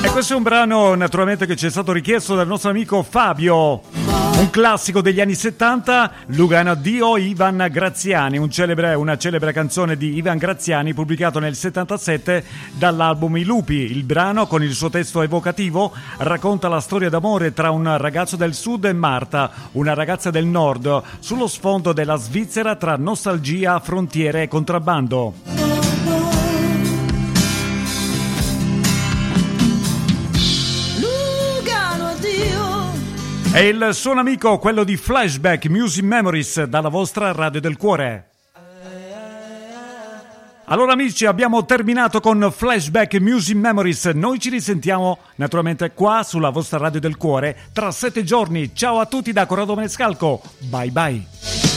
Questo è un brano naturalmente che ci è stato richiesto dal nostro amico Fabio, un classico degli anni 70, Lugano Dio, Ivan Graziani, una celebre canzone di Ivan Graziani pubblicato nel 77 dall'album I Lupi. Il brano, con il suo testo evocativo, racconta la storia d'amore tra un ragazzo del sud e Marta, una ragazza del nord, sullo sfondo della Svizzera tra nostalgia, frontiere e contrabbando. E il suono amico, quello di Flashback Music Memories, dalla vostra Radio del Cuore. Allora amici, abbiamo terminato con Flashback Music Memories. Noi ci risentiamo naturalmente qua sulla vostra Radio del Cuore tra 7 giorni. Ciao a tutti da Corrado Maniscalco. Bye bye.